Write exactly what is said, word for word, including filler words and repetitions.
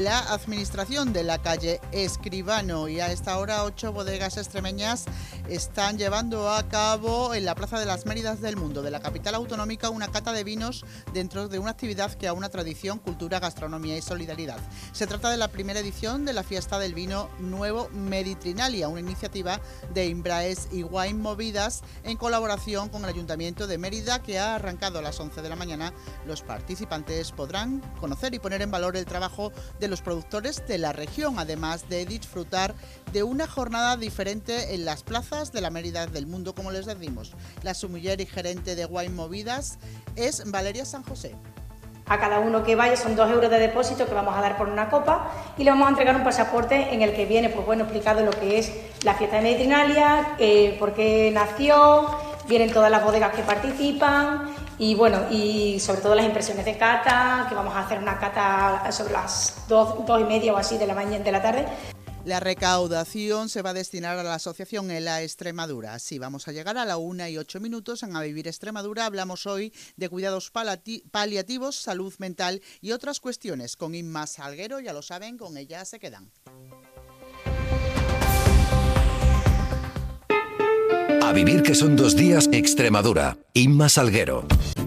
La administración de la calle Escribano y a esta hora ocho bodegas extremeñas están llevando a cabo en la Plaza de las Méridas del Mundo de la capital autonómica una cata de vinos dentro de una actividad que aúna tradición, cultura, gastronomía y solidaridad. Se trata de la primera edición de la fiesta del vino nuevo Meditrinalia, una iniciativa de Imbraes y Wine Movidas en colaboración con el Ayuntamiento de Mérida, que ha arrancado a las once de la mañana. Los participantes podrán conocer y poner en valor el trabajo de los productores de la región, además de disfrutar de una jornada diferente en las plazas de la Mérida del Mundo, como les decimos. La sumiller y gerente de Wine Movidas es Valeria San José. A cada uno que vaya son dos euros de depósito que vamos a dar por una copa y le vamos a entregar un pasaporte en el que viene, pues bueno, explicado lo que es la fiesta de Meditrinalia, eh, por qué nació, vienen todas las bodegas que participan y bueno, y sobre todo las impresiones de cata, que vamos a hacer una cata sobre las dos, dos y media o así de la mañana, de la tarde. La recaudación se va a destinar a la asociación ELA Extremadura. Así vamos a llegar a la una y ocho minutos en A Vivir Extremadura. Hablamos hoy de cuidados paliativos, salud mental y otras cuestiones con Inma Salguero. Ya lo saben, con ella se quedan. A vivir, que son dos días, Extremadura. Inma Salguero.